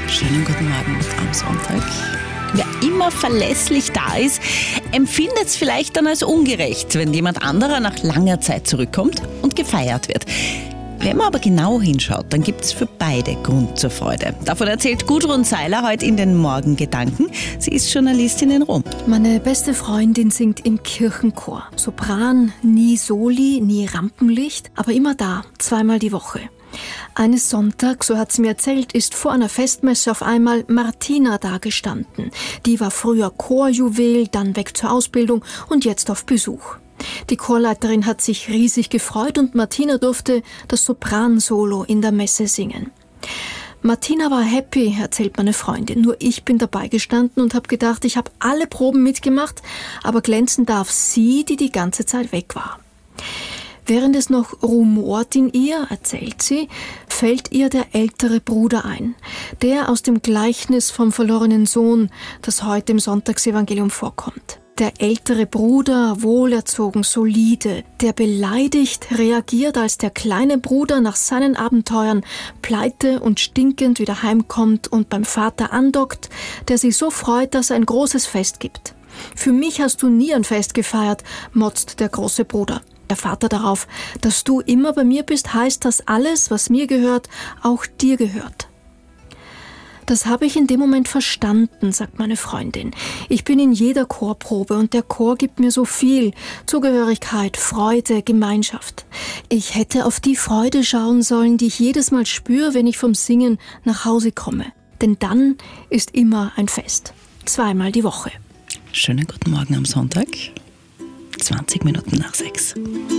Schönen guten Morgen am Sonntag. Wer immer verlässlich da ist, empfindet es vielleicht dann als ungerecht, wenn jemand anderer nach langer Zeit zurückkommt und gefeiert wird. Wenn man aber genau hinschaut, dann gibt es für beide Grund zur Freude. Davon erzählt Gudrun Seiler heute in den Morgengedanken. Sie ist Journalistin in Rom. Meine beste Freundin singt im Kirchenchor. Sopran, nie Soli, nie Rampenlicht, aber immer da, zweimal die Woche. Eines Sonntags, so hat sie mir erzählt, ist vor einer Festmesse auf einmal Martina dagestanden. Die war früher Chorjuwel, dann weg zur Ausbildung und jetzt auf Besuch. Die Chorleiterin hat sich riesig gefreut und Martina durfte das Sopransolo in der Messe singen. Martina war happy, erzählt meine Freundin. Nur ich bin dabei gestanden und habe gedacht, ich habe alle Proben mitgemacht, aber glänzen darf sie, die die ganze Zeit weg war. Während es noch rumort in ihr, erzählt sie, fällt ihr der ältere Bruder ein. Der aus dem Gleichnis vom verlorenen Sohn, das heute im Sonntagsevangelium vorkommt. Der ältere Bruder, wohlerzogen, solide, der beleidigt reagiert, als der kleine Bruder nach seinen Abenteuern pleite und stinkend wieder heimkommt und beim Vater andockt, der sich so freut, dass er ein großes Fest gibt. Für mich hast du nie ein Fest gefeiert, motzt der große Bruder. Der Vater darauf, dass du immer bei mir bist, heißt, dass alles, was mir gehört, auch dir gehört. Das habe ich in dem Moment verstanden, sagt meine Freundin. Ich bin in jeder Chorprobe und der Chor gibt mir so viel. Zugehörigkeit, Freude, Gemeinschaft. Ich hätte auf die Freude schauen sollen, die ich jedes Mal spüre, wenn ich vom Singen nach Hause komme. Denn dann ist immer ein Fest. Zweimal die Woche. Schönen guten Morgen am Sonntag. 20 Minuten nach 6.